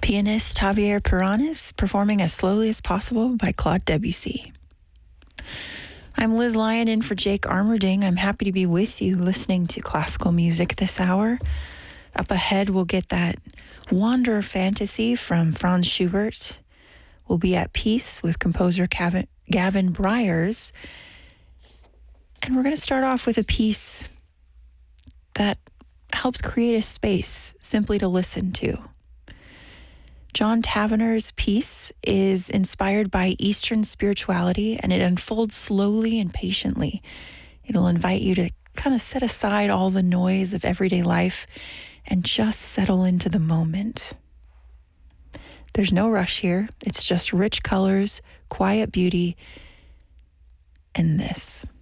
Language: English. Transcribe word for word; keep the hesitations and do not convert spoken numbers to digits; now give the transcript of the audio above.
Pianist Javier Peranis performing As Slowly as Possible by Claude Debussy. I'm Liz Lyon in for Jake Armerding. I'm happy to be with you listening to classical music this hour. Up ahead, we'll get that Wanderer Fantasy from Franz Schubert. We'll be at peace with composer Gavin, Gavin Bryars. And we're going to start off with a piece that helps create a space simply to listen to. John Tavener's piece is inspired by Eastern spirituality, and it unfolds slowly and patiently. It'll invite you to kind of set aside all the noise of everyday life and just settle into the moment. There's no rush here. It's just rich colors, quiet beauty, and this.